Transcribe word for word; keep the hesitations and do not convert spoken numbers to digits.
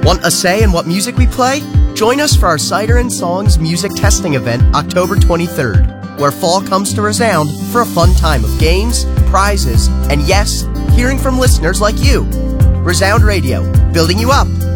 Want a say in what music we play? Join us for our Cider and Songs music testing event October twenty-third, where fall comes to resound for a fun time of games, prizes, and yes, hearing from listeners like you. Resound Radio, building you up,